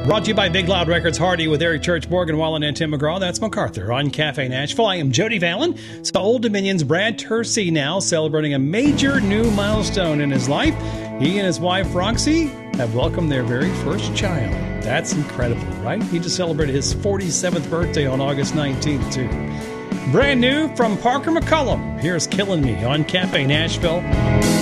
Brought to you by Big Loud Records, Hardy with Eric Church, Morgan Wallen, and Tim McGraw. That's MacArthur on Cafe Nashville. I am Jody Vallon. So Old Dominion's Brad Tersey now celebrating a major new milestone in his life. He and his wife, Roxy, have welcomed their very first child. That's incredible, right? He just celebrated his 47th birthday on August 19th, too. Brand new from Parker McCollum. Here's Killing Me on Cafe Nashville.